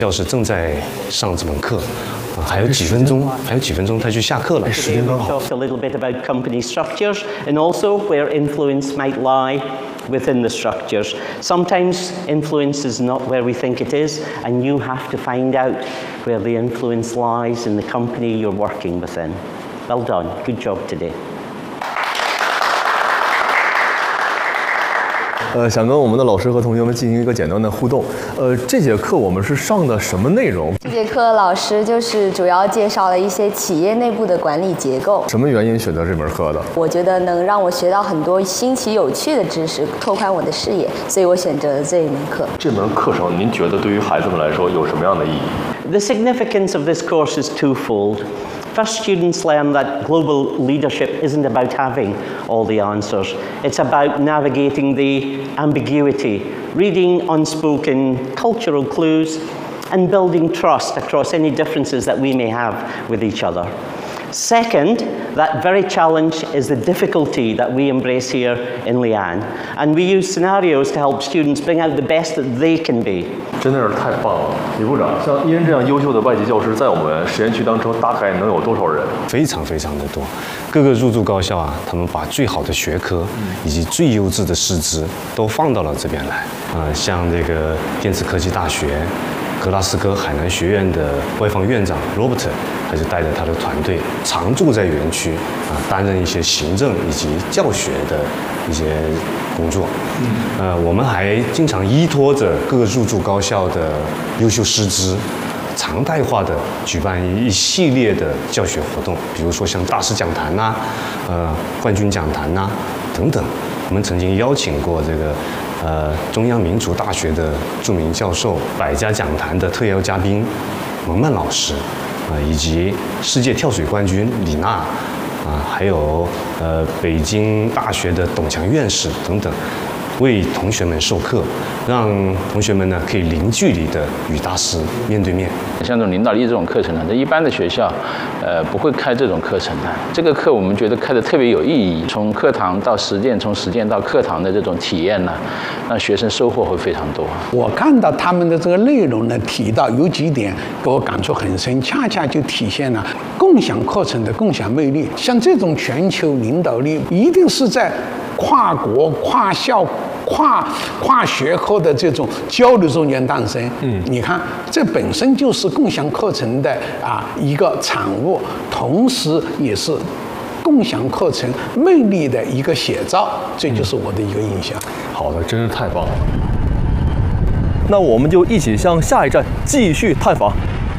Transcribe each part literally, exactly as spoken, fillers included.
教师正在上这门课，啊，还有几分钟，还有几分钟他就下课了。时间刚好。 Talk a little bit about company structures and also where influence might lie within the structures. Sometimes influence is not where we think it is, and you have to find out where the influence lies in the company you're working within. Well done. Good job today. 呃，想跟我们的老师和同学们进行一个简单的互动。呃，这节课我们是上的什么内容？ 这节课老师就是主要介绍了一些企业内部的管理结构。 什么原因选择这门课的？ 我觉得能让我学到很多新奇有趣的知识，拓宽我的视野，所以我选择了这一门课。 这门课程您觉得对于孩子们来说有什么样的意义？ The significance of this course is twofold. First, students learn that global leadership isn't about having all the answers. It's about navigating the ambiguity, reading unspoken cultural clues, and building trust across any differences that we may have with each other. Second, that very challenge is the difficulty that we embrace here in Leanne. And we use scenarios to help students bring out the best that they can be. 真的是太棒了，李部长！像伊恩这样优秀的外籍教师，在我们实验区当中大概能有多少人？ 非常非常的多，各个入驻高校啊，他们把最好的学科以及最优质的师资都放到了这边来。啊、呃，像这个电子科技大学。 格拉斯哥海南学院的外方院长 Robert， 他就带着他的团队常驻在园区啊，担任一些行政以及教学的一些工作。嗯，呃，我们还经常依托着各个入驻高校的优秀师资，常态化的举办一系列的教学活动，比如说像大师讲坛呐、啊，呃，冠军讲坛呐、啊、等等。我们曾经邀请过这个。 呃，中央民族大学的著名教授、百家讲坛的特邀嘉宾蒙曼老师，啊、呃，以及世界跳水冠军李娜，啊、呃，还有呃北京大学的董强院士等等，为同学们授课，让同学们呢可以零距离的与大师面对面。 像这种领导力这种课程呢，在一般的学校，呃，不会开这种课程的。这个课我们觉得开得特别有意义，从课堂到实践，从实践到课堂的这种体验呢，让学生收获会非常多。 我看到他们的这个内容呢，提到有几点给我感触很深，恰恰就体现了共享课程的共享魅力。像这种全球领导力，一定是在跨国、跨校。 跨跨学科的这种交流中间诞生，嗯，你看，这本身就是共享课程的啊一个产物，同时也是共享课程魅力的一个写照，这就是我的一个印象。 好的，真是太棒了。那我们就一起向下一站继续探访。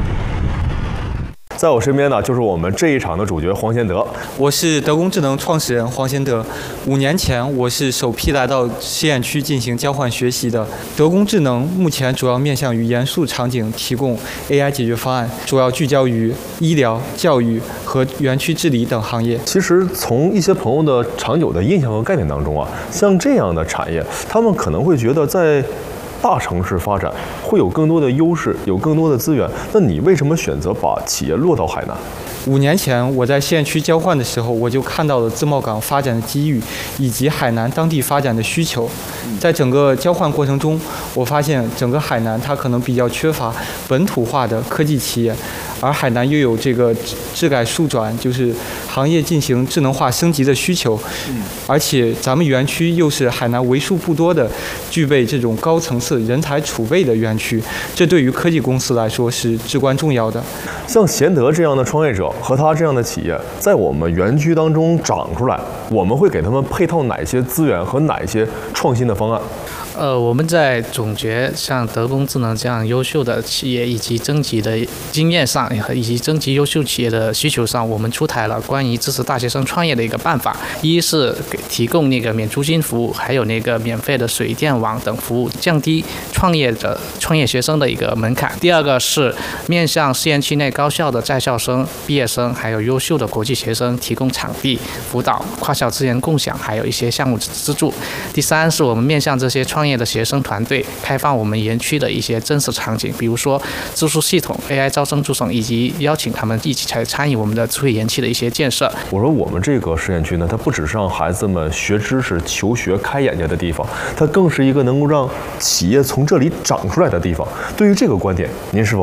在我身边呢，就是我们这一场的主角黄贤德。 我是德工智能创始人黄贤德。五年前，我是首批来到试验区进行交换学习的。德工智能目前主要面向于严肃场景提供 A I 解决方案，主要聚焦于医疗、教育和园区治理等行业。 其实从一些朋友的长久的印象和概念当中啊，像这样的产业，他们可能会觉得在 大城市发展会有更多的优势，有更多的资源。那你为什么选择把企业落到海南？ 五年前我在试验区交换的时候，我就看到了自贸港发展的机遇，以及海南当地发展的需求。在整个交换过程中，我发现整个海南它可能比较缺乏本土化的科技企业，而海南又有这个智改数转，就是行业进行智能化升级的需求。而且咱们园区又是海南为数不多的具备这种高层次人才储备的园区，这对于科技公司来说是至关重要的。 像贤德这样的创业者和他这样的企业，在我们园区当中长出来，我们会给他们配套哪些资源和哪一些创新的方案？ 呃，我们在总结像德工智能这样优秀的企业以及征集的经验上，以及征集优秀企业的需求上，我们出台了关于支持大学生创业的一个办法。一是给提供那个免租金服务，还有那个免费的水电网等服务，降低创业的创业学生的一个门槛。第二个是面向试验区内高校的在校生毕业业生，还有优秀的国际学生提供场地、辅导、跨校资源共享，还有一些项目资助。第三是我们面向这些创业的学生团队，开放我们园区的一些真实场景，比如说住宿系统、A I 招生助手，以及邀请他们一起来参与我们的智慧园区的一些建设。 我说我们这个实验区呢，它不只是让孩子们学知识、求学、开眼界的地方，它更是一个能够让企业从这里长出来的地方。对于这个观点，您是否